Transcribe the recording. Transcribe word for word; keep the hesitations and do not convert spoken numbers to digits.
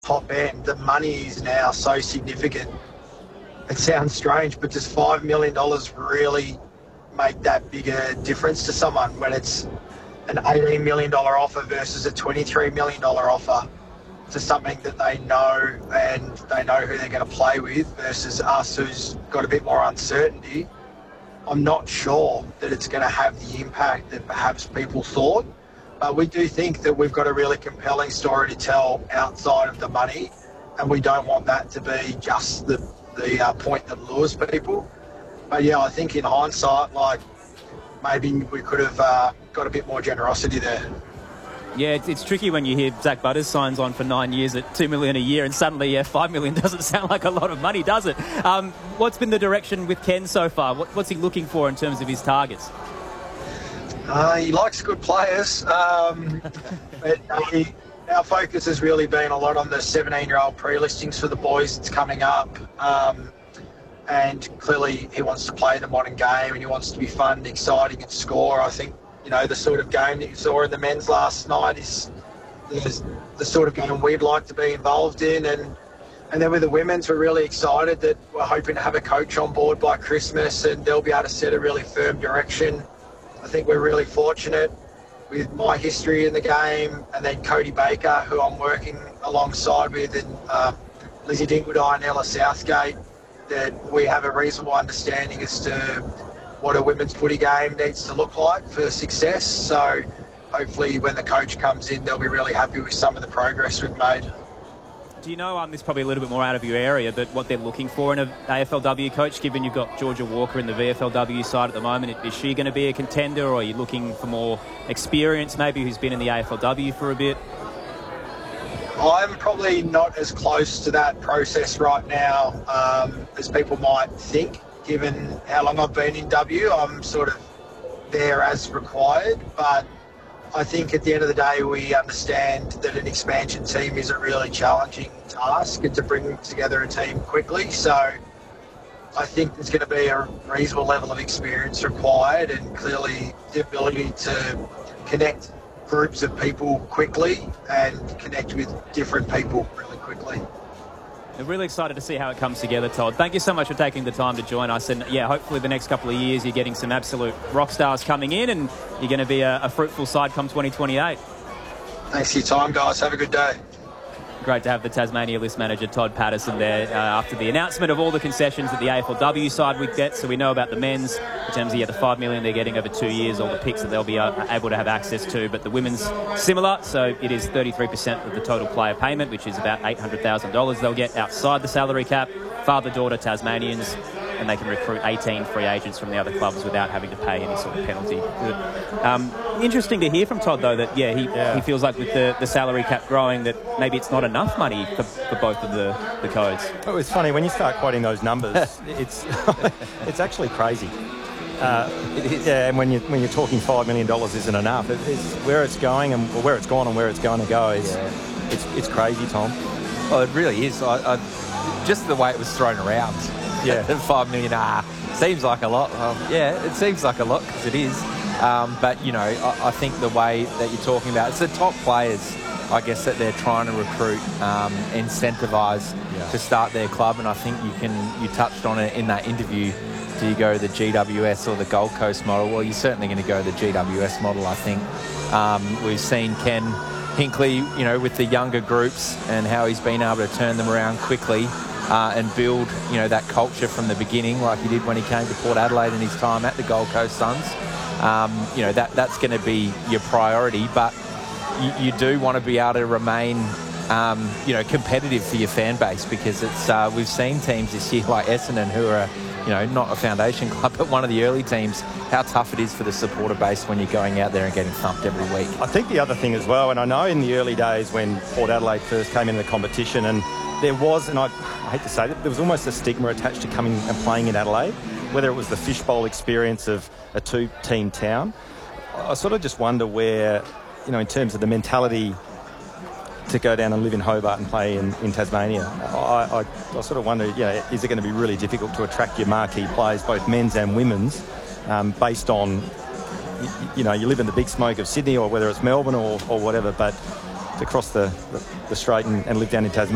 top end, the money is now so significant. It sounds strange, but does five million dollars really make that bigger difference to someone when it's an eighteen million dollars offer versus a twenty-three million dollars offer to something that they know and they know who they're going to play with versus us who's got a bit more uncertainty? I'm not sure that it's going to have the impact that perhaps people thought, but we do think that we've got a really compelling story to tell outside of the money, and we don't want that to be just the, the uh, point that lures people. But yeah, I think in hindsight, like, maybe we could have uh, got a bit more generosity there. Yeah, it's, it's tricky when you hear Zach Butters signs on for nine years at two million dollars a year, and suddenly, yeah, five million dollars doesn't sound like a lot of money, does it? Um, what's been the direction with Ken so far? What, what's he looking for in terms of his targets? Uh, he likes good players, um, but he, our focus has really been a lot on the seventeen-year-old pre-listings for the boys that's coming up. Um, and clearly he wants to play the modern game and he wants to be fun, exciting and score. I think, you know, the sort of game that you saw in the men's last night is the, the sort of game we'd like to be involved in. And and then with the women's, we're really excited that we're hoping to have a coach on board by Christmas and they'll be able to set a really firm direction. I think we're really fortunate with my history in the game, and then Cody Baker, who I'm working alongside with, and uh, Lizzie Dingledy and Ella Southgate, that we have a reasonable understanding as to what a women's footy game needs to look like for success. So hopefully when the coach comes in, they'll be really happy with some of the progress we've made. Do you know, um, this is probably a little bit more out of your area, but what they're looking for in an A F L W coach, given you've got Georgia Walker in the V F L W side at the moment? Is she going to be a contender, or are you looking for more experience, maybe, who's been in the A F L W for a bit? I'm probably not as close to that process right now um, as people might think, given how long I've been in W. I'm sort of there as required, but I think at the end of the day we understand that an expansion team is a really challenging task and to bring together a team quickly. So I think there's going to be a reasonable level of experience required, and clearly the ability to connect groups of people quickly and connect with different people really quickly. I'm really excited to see how it comes together, Todd. Thank you so much for taking the time to join us. And yeah, hopefully the next couple of years you're getting some absolute rock stars coming in and you're going to be a, a fruitful side come twenty twenty-eight. Thanks for your time, guys. Have a good day. Great to have the Tasmania list manager, Todd Patterson, there uh, after the announcement of all the concessions that the A F L W side would get. So we know about the men's in terms of yeah, the five million dollars they're getting over two years, all the picks that they'll be uh, able to have access to. But the women's similar, so it is thirty-three percent of the total player payment, which is about eight hundred thousand dollars they'll get outside the salary cap. Father-daughter Tasmanians, and they can recruit eighteen free agents from the other clubs without having to pay any sort of penalty. Um, interesting to hear from Todd, though, that yeah, he yeah. he feels like with the, the salary cap growing, that maybe it's not enough money for, for both of the, the codes. Oh, it's funny when you start quoting those numbers. it's it's actually crazy. Uh, it is. Yeah, and when you when you're talking five million dollars isn't enough, it, it's where it's going and where it's gone and where it's going to go is yeah. it's it's crazy, Tom. Well, it really is. I, I, just the way it was thrown around. Yeah, five million. Ah, seems like a lot. Well, yeah, it seems like a lot because it is. Um, but you know, I, I think the way that you're talking about, it's the top players, I guess, that they're trying to recruit, um, incentivise yeah. to start their club. And I think you can. You touched on it in that interview. Do you go the G W S or the Gold Coast model? Well, you're certainly going to go the G W S model, I think. Um, we've seen Ken Hinkley, you know, with the younger groups and how he's been able to turn them around quickly. Uh, and build, you know, that culture from the beginning, like he did when he came to Port Adelaide in his time at the Gold Coast Suns. Um, you know, that that's going to be your priority, but you, you do want to be able to remain, um, you know, competitive for your fan base, because it's uh, we've seen teams this year like Essendon, who are, you know, not a foundation club, but one of the early teams, how tough it is for the supporter base when you're going out there and getting thumped every week. I think the other thing as well, and I know in the early days when Port Adelaide first came into the competition, and there was, and I, I hate to say that, there was almost a stigma attached to coming and playing in Adelaide, whether it was the fishbowl experience of a two-team town. I sort of just wonder where, you know, in terms of the mentality to go down and live in Hobart and play in, in Tasmania, I, I, I sort of wonder, you know, is it going to be really difficult to attract your marquee players, both men's and women's, um, based on, you, you know, you live in the big smoke of Sydney or whether it's Melbourne or, or whatever, but to cross the, the, the strait and, and live down in Tasmania.